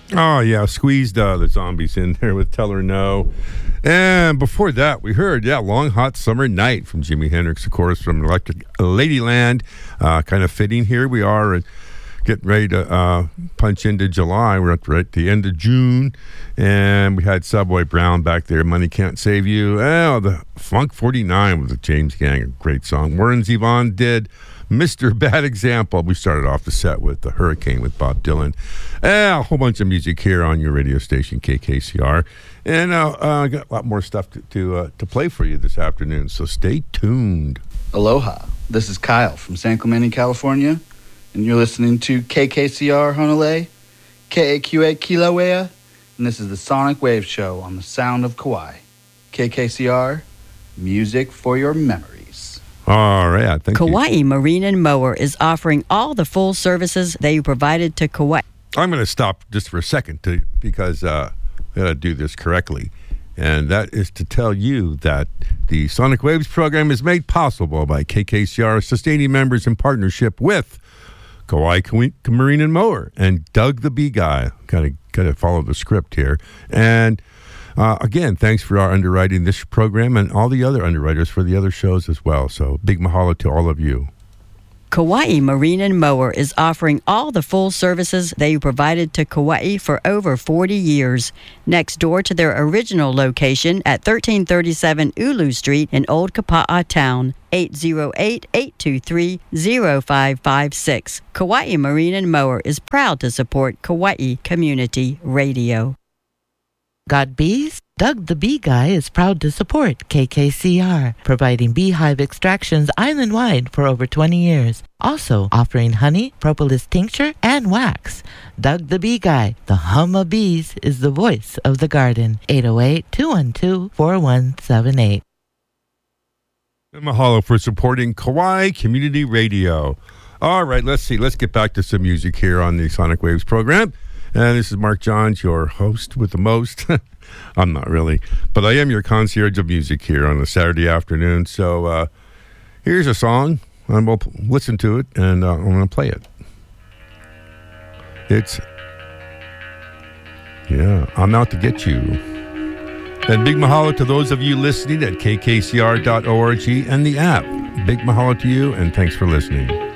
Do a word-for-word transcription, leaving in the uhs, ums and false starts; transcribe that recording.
Oh, yeah, squeezed uh, the zombies in there with Tell Her No. And before that, we heard, yeah, Long Hot Summer Night from Jimi Hendrix, of course, from Electric Ladyland. Uh, kind of fitting here. We are uh, getting ready to uh, punch into July. We're at right at the end of June. And we had Subway Brown back there, Money Can't Save You. Oh, the Funk forty-nine with the James Gang, a great song. Warren Zevon did Mister Bad Example. We started off the set with The Hurricane with Bob Dylan. Uh, a whole bunch of music here on your radio station, K K C R. And I uh, uh, got a lot more stuff to to, uh, to play for you this afternoon, so stay tuned. Aloha. This is Kyle from San Clemente, California, and you're listening to K K C R Honolulu, K A Q A Kilauea, and this is the Sonic Wave Show on the sound of Kauai. K K C R, music for your memories. All right, thank Kauai you. Marine and Mower is offering all the full services they provided to Kauai. I'm going to stop just for a second to, because uh, I got to do this correctly. And that is to tell you that the Sonic Waves program is made possible by K K C R sustaining members in partnership with Kauai Marine and Mower and Doug the Bee Guy. Got to got to follow the script here. And uh, again, thanks for our underwriting this program and all the other underwriters for the other shows as well. So big mahalo to all of you. Kauai Marine and Mower is offering all the full services they provided to Kauai for over forty years. Next door to their original location at thirteen thirty-seven Ulu Street in Old Kapa'a Town. eight zero eight, eight two three, zero five five six. Kauai Marine and Mower is proud to support Kauai Community Radio. Got bees? Doug the Bee Guy is proud to support K K C R, providing beehive extractions island-wide for over twenty years. Also offering honey, propolis tincture, and wax. Doug the Bee Guy, the hum of bees, is the voice of the garden. eight oh eight, two one two, four one seven eight. And mahalo for supporting Kauai Community Radio. All right, let's see. Let's get back to some music here on the Sonic Waves program. And this is Mark Johns, your host with the most. I'm not really, but I am your concierge of music here on a Saturday afternoon. So uh, here's a song, and we'll p- listen to it, and uh, I'm going to play it. It's, yeah, I'm Out to Get You. And big mahalo to those of you listening at K K C R dot org and the app. Big mahalo to you, and thanks for listening.